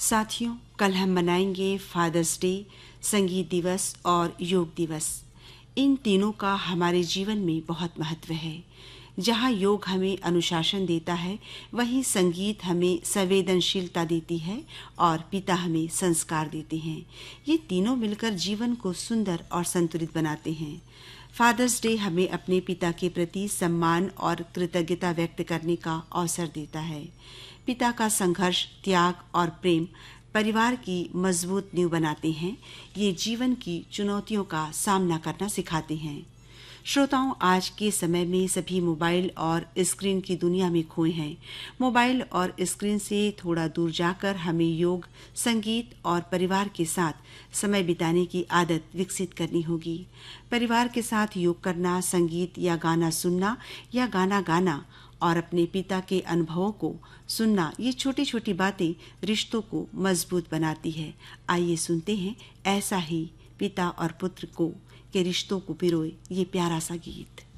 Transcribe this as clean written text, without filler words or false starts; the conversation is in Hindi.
साथियों, कल हम मनाएंगे फादर्स डे, संगीत दिवस और योग दिवस। इन तीनों का हमारे जीवन में बहुत महत्व है। जहाँ योग हमें अनुशासन देता है, वहीं संगीत हमें संवेदनशीलता देती है और पिता हमें संस्कार देते हैं। ये तीनों मिलकर जीवन को सुंदर और संतुलित बनाते हैं। फादर्स डे हमें अपने पिता के प्रति सम्मान और कृतज्ञता व्यक्त करने का अवसर देता है। पिता का संघर्ष, त्याग और प्रेम परिवार की मजबूत नींव बनाते हैं। ये जीवन की चुनौतियों का सामना करना सिखाते हैं। श्रोताओं, आज के समय में सभी मोबाइल और स्क्रीन की दुनिया में खोए हैं। मोबाइल और स्क्रीन से थोड़ा दूर जाकर हमें योग, संगीत और परिवार के साथ समय बिताने की आदत विकसित करनी होगी। परिवार के साथ योग करना, संगीत या गाना सुनना या गाना गाना और अपने पिता के अनुभवों को सुनना, ये छोटी छोटी बातें रिश्तों को मजबूत बनाती है। आइए सुनते हैं ऐसा ही पिता और पुत्र के रिश्तों को पिरोए ये प्यारा सा गीत।